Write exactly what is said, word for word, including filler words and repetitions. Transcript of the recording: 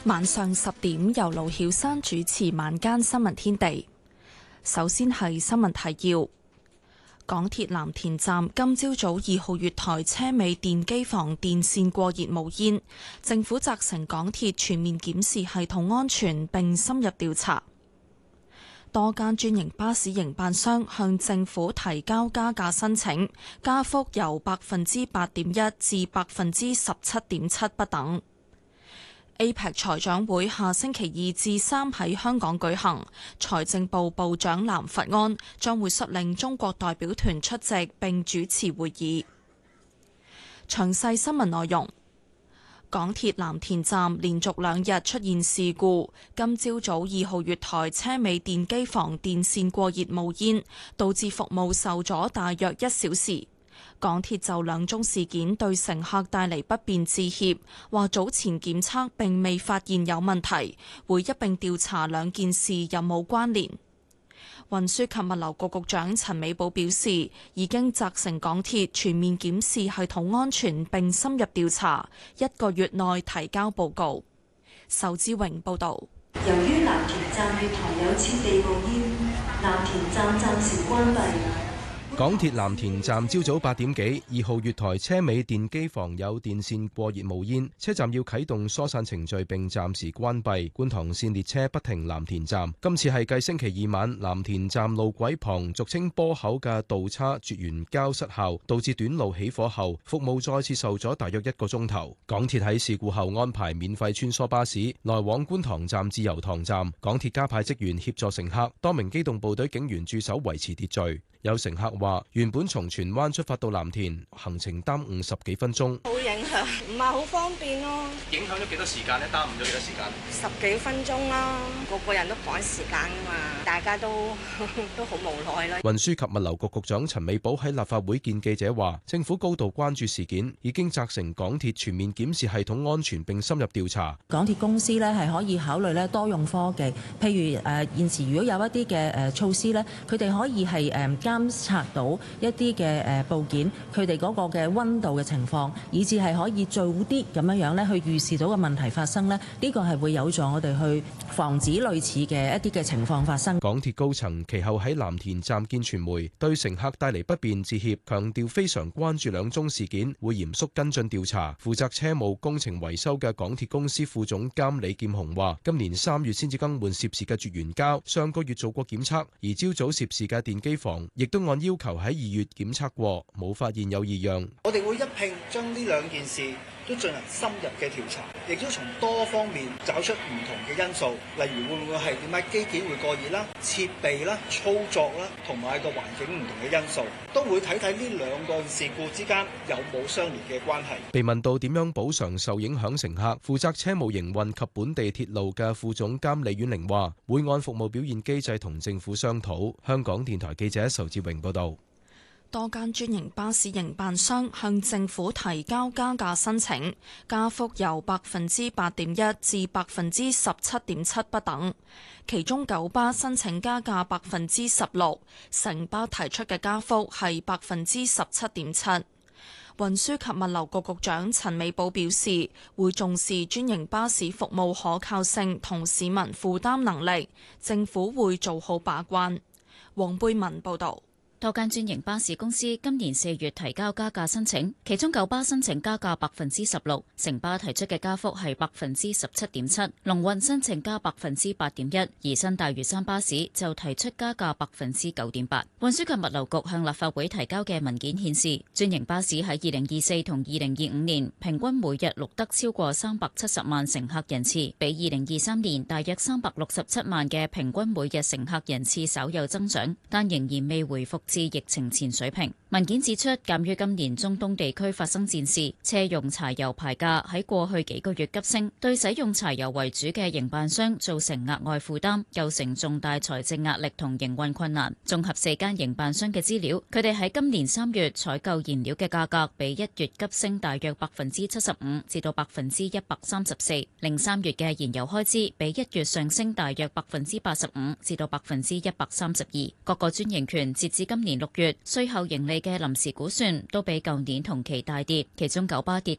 晚上十點由盧曉珊主持晚間新聞天地。首先係新聞提要：港鐵藍田站今朝早二號月台車尾電機房電線過熱冒煙，政府責成港鐵全面檢視系統安全並深入調查。多間專營巴士營辦商向政府提交加價申請，加幅由百分之八點一至百分之十七點七不等。A P E C 財長會下星期二至三喺香港舉行，財政部部長藍佛安將會率領中國代表團出席並主持會議。詳細新聞內容。港鐵藍田站連續兩日出現事故，今朝早二號月台車尾電機房電線過熱冒煙，導致服務受阻大約一小時。港鐵就兩宗事件對乘客帶嚟不便致歉，話早前檢測並未發現有問題，會一併調查兩件事有冇關聯。運輸及物流局局長陳美寶表示，已經責成港鐵全面檢視系統安全並深入調查，一個月內提交報告。仇志榮報導。 由於藍田站月台有設備冒煙，藍田站暫時關閉。 港鐵藍田站朝早八點幾，二號月台車尾電機房有電線過熱冒煙，車站要啟動疏散程序並暫時關閉，觀塘線列車不停藍田站。今次係繼星期二晚藍田站路軌旁俗稱波口嘅道叉絕緣膠失效，導致短路起火後，服務再次受阻大約一個鐘頭。港鐵喺事故後安排免費穿梭巴士來往觀塘站至油塘站，港鐵加派職員協助乘客，多名機動部隊警員駐守維持秩序。有乘客話，原本從荃灣出發到藍田，行程耽誤十幾分鐘， 好影響，唔係好方便咯。 影響咗幾多時間呢？耽誤咗幾多時間？ 十幾分鐘啦，個個人都趕時間㗎嘛，大家都都好無奈啦。 運輸及物流局局長陳美寶喺立法會見記者話，政府高度關注事件，已經責成港鐵全面檢視系統安全並深入調查。 港鐵公司呢係可以考慮咧多用科技，譬如誒、呃、現時如果有一啲嘅誒措施呢，佢哋可以係誒。呃監察到一啲嘅誒部件，佢哋嗰個嘅溫度嘅情況，以至係可以早啲咁樣樣咧，去預示到個問題發生咧。呢個係會有助我哋去防止類似嘅一啲嘅情況發生。 港鐵高層其後喺藍田站見傳媒，對乘客帶嚟不便致歉，強調非常關注兩宗事件，會嚴肅跟進調查。負責車務工程維修嘅港鐵公司副總監李劍雄話：今年三月先至更換涉事嘅絕緣膠，上個月做過檢測，而朝早涉事嘅電機房亦都按要求喺二月檢測過，冇發現有異樣。 我哋會一併將呢兩件事都進行深入嘅調查，亦都從多方面找出唔同嘅因素，例如會唔會係點解機件會過熱啦、設備啦、操作啦，同埋個環境唔同嘅因素，都會睇睇呢兩個事故之間有冇相連嘅關係。 被問到點樣補償受影響乘客，負責車務營運及本地鐵路嘅副總監李婉玲話：會按服務表現機制同政府商討。香港電台記者仇志榮報道。 多間專營巴士營辦商向政府提交加價申請，加幅由百分之八點一至百分之十七點七不等。其中九巴申請加價百分之十六，城巴提出嘅加幅係百分之十七點七。運輸及物流局局長陳美寶表示，會重視專營巴士服務可靠性同市民負擔能力，政府會做好把關。黃貝文報導。 多間專營巴士公司今年四月提交加價申請，其中九巴申請加價百分之十六，城巴提出嘅加幅係百分之十七點七，龍運申請加百分之八點一，而新大嶼山巴士就提出加價百分之九點八。運輸及物流局向立法會提交嘅文件顯示，專營巴士喺二零二四同二零二五年平均每日錄得超過三百七十萬乘客人次，比二零二三年大約三百六十七萬嘅平均每日乘客人次稍有增長，但仍然未回復至疫情前水平。文件指出，鑑於今年中東地區發生戰事，車用柴油牌價喺過去幾個月急升，對使用柴油為主嘅營辦商造成額外負擔，構成重大財政壓力同營運困難。綜合四間營辦商嘅資料，佢哋喺今年三月採購燃料嘅價格比一月急升大約百分之七十五至到百分之一百三十四，另三月嘅燃油開支比一月上升大約百分之八十五至到百分之一百三十二。各個專營權截至今年六月稅後盈利嘅臨時估算都比舊年同期大跌，其中九巴跌